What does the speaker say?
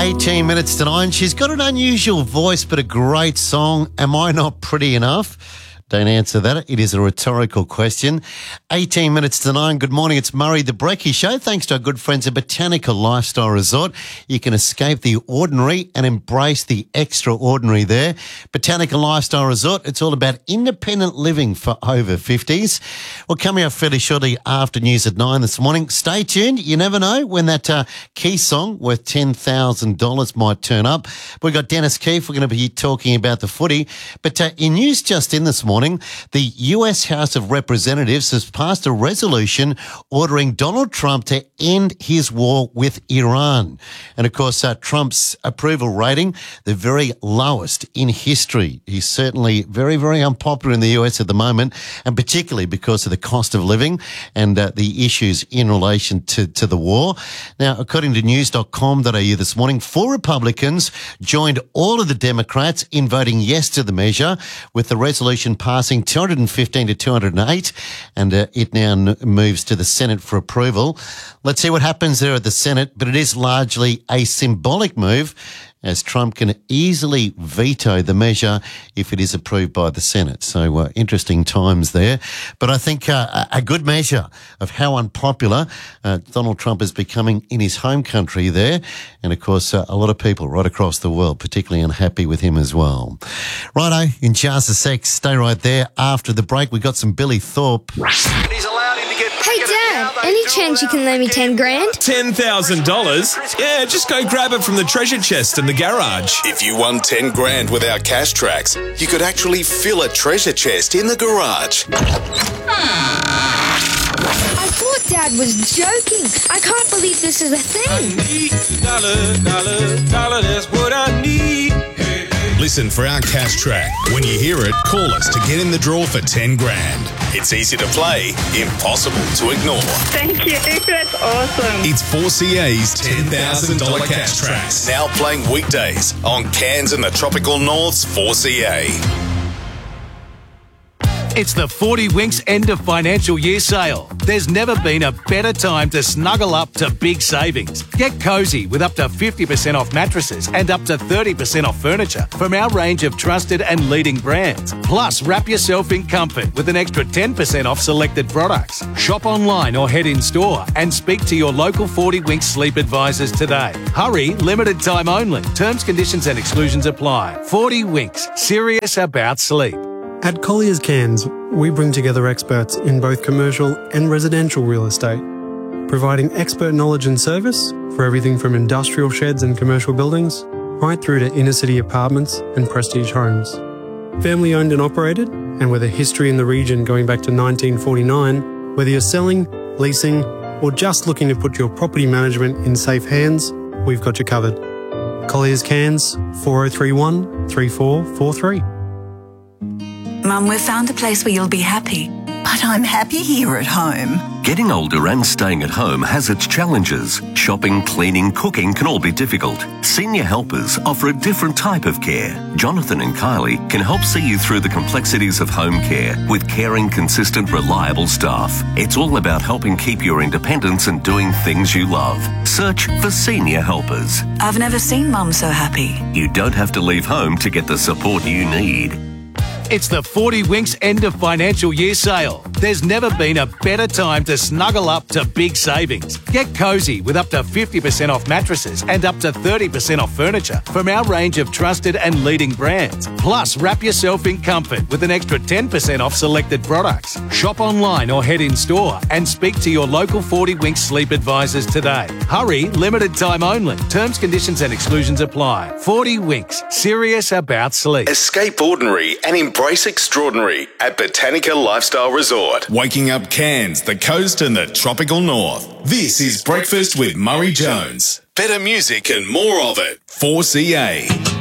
18 minutes to 9. She's got an unusual voice, but a great song. Am I not pretty enough? Don't answer that. It is a rhetorical question. 18 minutes to 9. Good morning. It's Murray the Brekkie Show. Thanks to our good friends at Botanical Lifestyle Resort. You can escape the ordinary and embrace the extraordinary there. Botanical Lifestyle Resort. It's all about independent living for over 50s. Well, coming up fairly shortly after news at 9 this morning. Stay tuned. You never know when that Key song worth $10,000 might turn up. We've got Dennis Keefe. We're going to be talking about the footy. But in news just in this morning, the US House of Representatives has passed a resolution ordering Donald Trump to end his war with Iran. And of course, Trump's approval rating, the very lowest in history. He's certainly very, very unpopular in the US at the moment, and particularly because of the cost of living and the issues in relation to the war. Now, according to news.com.au this morning, 4 Republicans joined all of the Democrats in voting yes to the measure, with the resolution passing 215 to 208, and it now moves to the Senate for approval. Let's see what happens there at the Senate, but it is largely a symbolic move, as Trump can easily veto the measure if it is approved by the Senate. So interesting times there. But I think a good measure of how unpopular Donald Trump is becoming in his home country there. And, of course, a lot of people right across the world particularly unhappy with him as well. Righto, in just a sec, stay right there. After the break, we got some Billy Thorpe. He's allowed him to get... Hey, Dad, any chance you can lend me 10 grand? $10,000? Yeah, just go grab it from the treasure chest in the garage. If you won 10 grand with our cash tracks, you could actually fill a treasure chest in the garage. I thought Dad was joking. I can't believe this is a thing. I need dollar, that's what I need. Listen for our cash track. When you hear it, call us to get in the draw for 10 grand. It's easy to play, impossible to ignore. Thank you, that's awesome. It's 4CA's $10,000 cash tracks. Now playing weekdays on Cairns and the Tropical North's 4CA. It's the 40 Winks end of financial year sale. There's never been a better time to snuggle up to big savings. Get cosy with up to 50% off mattresses and up to 30% off furniture from our range of trusted and leading brands. Plus, wrap yourself in comfort with an extra 10% off selected products. Shop online or head in store and speak to your local 40 Winks sleep advisors today. Hurry, limited time only. Terms, conditions and exclusions apply. 40 Winks, serious about sleep. At Colliers Cairns, we bring together experts in both commercial and residential real estate, providing expert knowledge and service for everything from industrial sheds and commercial buildings right through to inner-city apartments and prestige homes. Family owned and operated, and with a history in the region going back to 1949, whether you're selling, leasing, or just looking to put your property management in safe hands, we've got you covered. Colliers Cairns, 4031 3443. Mum, we've found a place where you'll be happy. But I'm happy here at home. Getting older and staying at home has its challenges. Shopping, cleaning, cooking can all be difficult. Senior Helpers offer a different type of care. Jonathan and Kylie can help see you through the complexities of home care with caring, consistent, reliable staff. It's all about helping keep your independence and doing things you love. Search for Senior Helpers. I've never seen Mum so happy. You don't have to leave home to get the support you need. It's the 40 Winks end of financial year sale. There's never been a better time to snuggle up to big savings. Get cosy with up to 50% off mattresses and up to 30% off furniture from our range of trusted and leading brands. Plus, wrap yourself in comfort with an extra 10% off selected products. Shop online or head in store and speak to your local 40 Winks sleep advisors today. Hurry, limited time only. Terms, conditions and exclusions apply. 40 Winks, serious about sleep. Escape ordinary and embrace extraordinary at Botanica Lifestyle Resort. Waking up Cairns, the coast and the tropical north. This is Breakfast with Murray Jones. Better music and more of it. 4CA.